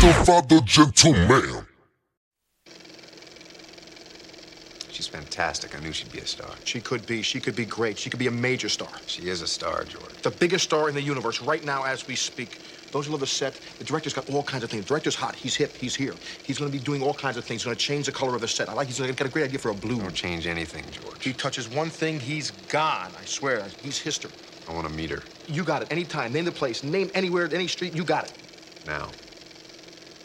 father, gentleman. She's fantastic. I knew she'd be a star. She could be great. She could be a major star. She is a star, George. The biggest star in the universe right now as we speak. Those who love the set, the director's got all kinds of things. The director's hot. He's hip. He's here. He's going to be doing all kinds of things. He's going to change the color of the set. He's got a great idea for a blue. Don't change anything, George. He touches one thing, he's gone. I swear. He's history. I want to meet her. You got it. Anytime. Name the place. Name anywhere, any street. You got it. Now.